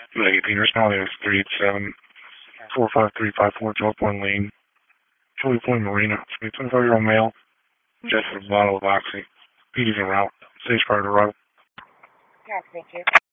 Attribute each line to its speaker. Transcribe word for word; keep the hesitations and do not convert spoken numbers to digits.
Speaker 1: Eighteen responding is three eight seven four five three five four Joy Point Lane, Joy Point Marina. It's a twenty-five year old male, just with a bottle of Oxy. P D's en route. Stage prior to arrival.
Speaker 2: Yes, thank you.